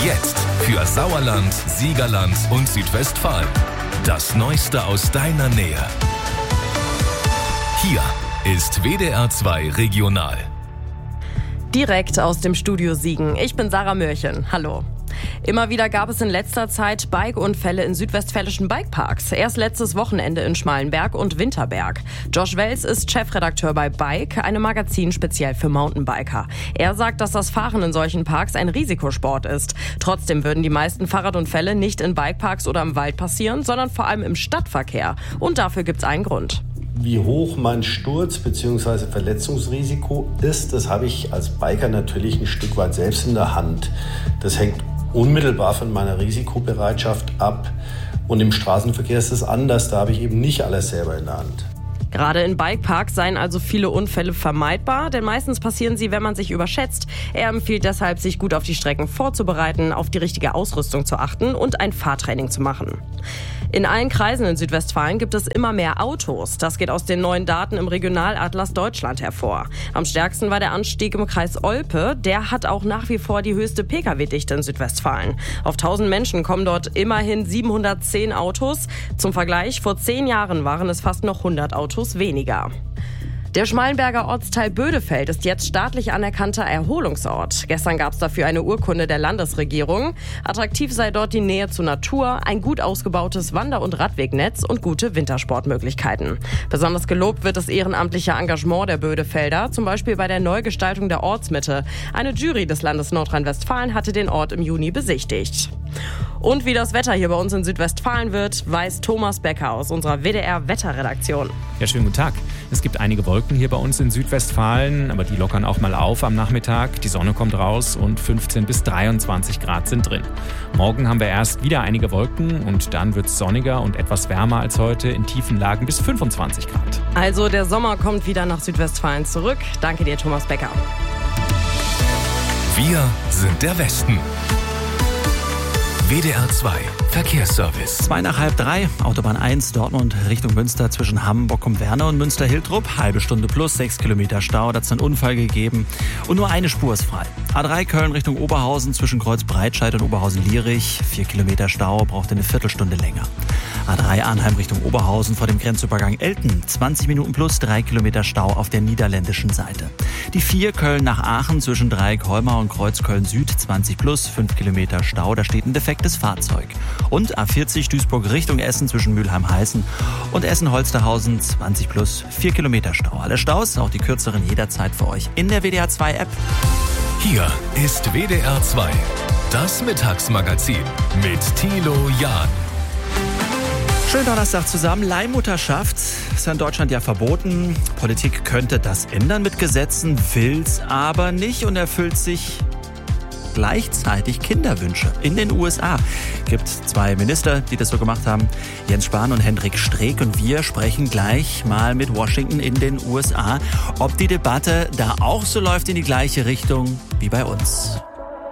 Jetzt für Sauerland, Siegerland und Südwestfalen. Das Neueste aus deiner Nähe. Hier ist WDR 2 Regional. Direkt aus dem Studio Siegen. Ich bin Sarah Mörchen. Hallo. Immer wieder gab es in letzter Zeit Bike-Unfälle in südwestfälischen Bikeparks. Erst letztes Wochenende in Schmalenberg und Winterberg. Josh Wels ist Chefredakteur bei Bike, einem Magazin speziell für Mountainbiker. Er sagt, dass das Fahren in solchen Parks ein Risikosport ist. Trotzdem würden die meisten Fahrradunfälle nicht in Bikeparks oder im Wald passieren, sondern vor allem im Stadtverkehr. Und dafür gibt's einen Grund. Wie hoch mein Sturz- bzw. Verletzungsrisiko ist, das habe ich als Biker natürlich ein Stück weit selbst in der Hand. Das hängt unmittelbar von meiner Risikobereitschaft ab. Und im Straßenverkehr ist es anders, da habe ich eben nicht alles selber in der Hand. Gerade in Bikeparks seien also viele Unfälle vermeidbar, denn meistens passieren sie, wenn man sich überschätzt. Er empfiehlt deshalb, sich gut auf die Strecken vorzubereiten, auf die richtige Ausrüstung zu achten und ein Fahrtraining zu machen. In allen Kreisen in Südwestfalen gibt es immer mehr Autos. Das geht aus den neuen Daten im Regionalatlas Deutschland hervor. Am stärksten war der Anstieg im Kreis Olpe. Der hat auch nach wie vor die höchste Pkw-Dichte in Südwestfalen. Auf 1000 Menschen kommen dort immerhin 710 Autos. Zum Vergleich, vor 10 Jahren waren es fast noch 100 Autos weniger. Der Schmalenberger Ortsteil Bödefeld ist jetzt staatlich anerkannter Erholungsort. Gestern gab es dafür eine Urkunde der Landesregierung. Attraktiv sei dort die Nähe zur Natur, ein gut ausgebautes Wander- und Radwegnetz und gute Wintersportmöglichkeiten. Besonders gelobt wird das ehrenamtliche Engagement der Bödefelder, zum Beispiel bei der Neugestaltung der Ortsmitte. Eine Jury des Landes Nordrhein-Westfalen hatte den Ort im Juni besichtigt. Und wie das Wetter hier bei uns in Südwestfalen wird, weiß Thomas Becker aus unserer WDR-Wetterredaktion. Ja, schönen guten Tag. Es gibt einige Wolken hier bei uns in Südwestfalen, aber die lockern auch mal auf am Nachmittag. Die Sonne kommt raus und 15 bis 23 Grad sind drin. Morgen haben wir erst wieder einige Wolken und dann wird es sonniger und etwas wärmer als heute, in tiefen Lagen bis 25 Grad. Also der Sommer kommt wieder nach Südwestfalen zurück. Danke dir, Thomas Becker. Wir sind der Westen. WDR 2 Verkehrsservice. 2:30, Autobahn 1, Dortmund Richtung Münster zwischen Hamburg-Werne und Münster-Hiltrup. Halbe Stunde plus, 6 Kilometer Stau, da hat es einen Unfall gegeben. Und nur eine Spur ist frei. A3 Köln Richtung Oberhausen zwischen Kreuz-Breitscheid und Oberhausen-Lierich. 4 Kilometer Stau, braucht eine Viertelstunde länger. A3 Arnheim Richtung Oberhausen vor dem Grenzübergang Elten. 20 Minuten plus, 3 Kilometer Stau auf der niederländischen Seite. Die 4 Köln nach Aachen zwischen Dreieck-Holmau und Kreuz Köln-Süd. 20 plus, 5 Kilometer Stau, da steht ein defektes Fahrzeug. Und A40 Duisburg Richtung Essen zwischen Mülheim-Heißen und Essen-Holsterhausen. 20 plus, 4 Kilometer Stau. Alle Staus, auch die kürzeren jederzeit für euch in der WDR 2 App. Hier ist WDR 2, das Mittagsmagazin mit Thilo Jahn. Schönen Donnerstag zusammen. Leihmutterschaft ist in Deutschland ja verboten. Politik könnte das ändern mit Gesetzen, will's aber nicht und erfüllt sich gleichzeitig Kinderwünsche. In den USA gibt es 2 Minister, die das so gemacht haben. Jens Spahn und Hendrik Streeck. Und wir sprechen gleich mal mit Washington in den USA, ob die Debatte da auch so läuft in die gleiche Richtung wie bei uns.